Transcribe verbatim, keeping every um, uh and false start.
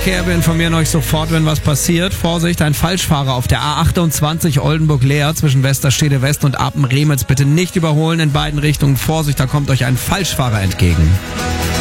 Verkehr. Wir informieren euch sofort, wenn was passiert. Vorsicht, ein Falschfahrer auf der A achtundzwanzig Oldenburg-Leer zwischen Westerstede West und Apen-Remitz. Bitte nicht überholen in beiden Richtungen. Vorsicht, da kommt euch ein Falschfahrer entgegen.